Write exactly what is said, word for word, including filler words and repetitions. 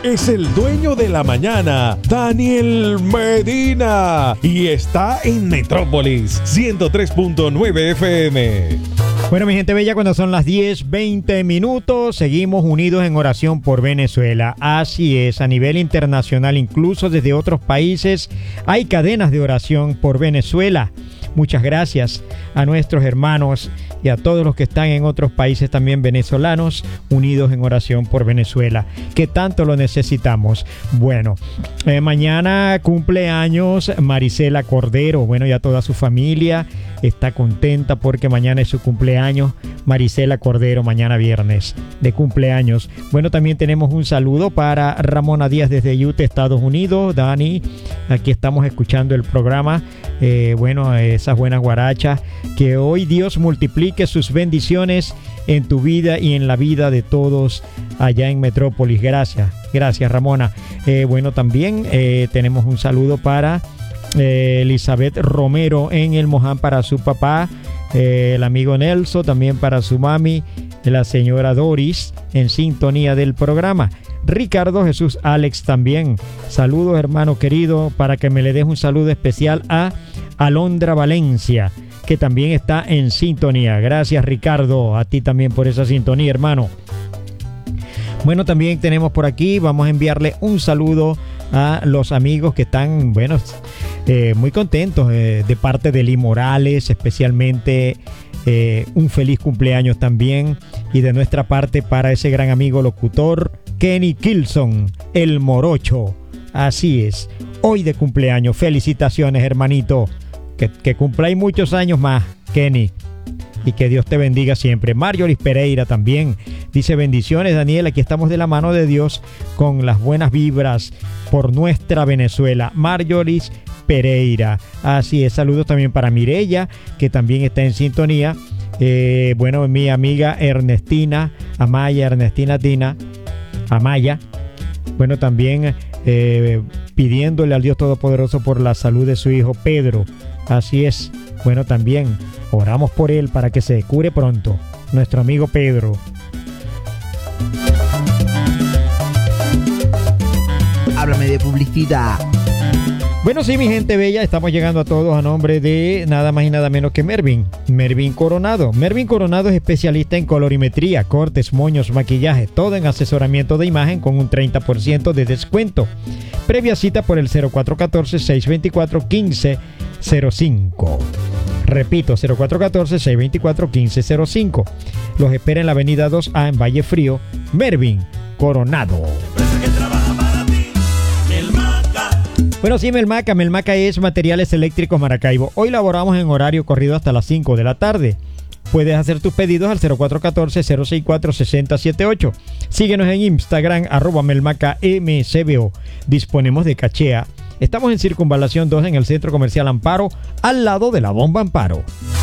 es el dueño de la mañana, Daniel Medina, y está en Metrópolis ciento tres punto nueve F M. Bueno, mi gente bella, cuando son las diez veinte minutos, seguimos unidos en oración por Venezuela. Así es, a nivel internacional, incluso desde otros países, hay cadenas de oración por Venezuela. Muchas gracias a nuestros hermanos y a todos los que están en otros países también venezolanos, unidos en oración por Venezuela, que tanto lo necesitamos. Bueno, eh, mañana cumple años Marisela Cordero. Bueno, ya toda su familia está contenta porque mañana es su cumpleaños. Marisela Cordero, mañana viernes de cumpleaños. Bueno, también tenemos un saludo para Ramona Díaz desde Utah, Estados Unidos. Dani, aquí estamos escuchando el programa. Eh, bueno, esas buenas guarachas. Que hoy Dios multiplique sus bendiciones en tu vida y en la vida de todos allá en Metrópolis. Gracias, gracias Ramona. Eh, bueno, también eh, tenemos un saludo para eh, Elizabeth Romero en el Moján, para su papá, eh, el amigo Nelson, también para su mami, la señora Doris, en sintonía del programa. Ricardo Jesús Alex también. Saludos, hermano querido, para que me le des un saludo especial a Alondra Valencia, que también está en sintonía. Gracias, Ricardo, a ti también por esa sintonía, hermano. Bueno, también tenemos por aquí, vamos a enviarle un saludo a los amigos que están, bueno, eh, muy contentos eh, de parte de Lee Morales, especialmente eh, un feliz cumpleaños también, y de nuestra parte para ese gran amigo locutor Kenny Kilson, el morocho. Así es, hoy de cumpleaños. Felicitaciones, hermanito, que, que cumpláis muchos años más, Kenny, y que Dios te bendiga siempre. Marjorie Pereira también dice: bendiciones, Daniel, aquí estamos de la mano de Dios con las buenas vibras por nuestra Venezuela. Marjorie Pereira, así es. Saludos también para Mireya, que también está en sintonía. Eh, bueno, mi amiga Ernestina Amaya, Ernestina Tina Amaya, bueno, también eh, pidiéndole al Dios Todopoderoso por la salud de su hijo Pedro. Así es. Bueno, también oramos por él para que se cure pronto, nuestro amigo Pedro. Háblame de publicidad. Bueno, sí, mi gente bella, estamos llegando a todos a nombre de nada más y nada menos que Mervin, Mervin Coronado. Mervin Coronado es especialista en colorimetría, cortes, moños, maquillaje, todo en asesoramiento de imagen con un treinta por ciento de descuento. Previa cita por el cero cuatro uno cuatro, seis dos cuatro, uno cinco cero cinco. Repito, cero cuatro uno cuatro, seis dos cuatro, uno cinco cero cinco. Los espera en la avenida dos A en Valle Frío, Mervin Coronado. Bueno, sí, Melmaca. Melmaca es Materiales Eléctricos Maracaibo. Hoy laboramos en horario corrido hasta las cinco de la tarde. Puedes hacer tus pedidos al cero cuatro uno cuatro, cero seis cuatro, seis cero siete ocho. Síguenos en Instagram, arroba Melmaca M C B O. Disponemos de cachea. Estamos en Circunvalación dos en el Centro Comercial Amparo, al lado de la Bomba Amparo.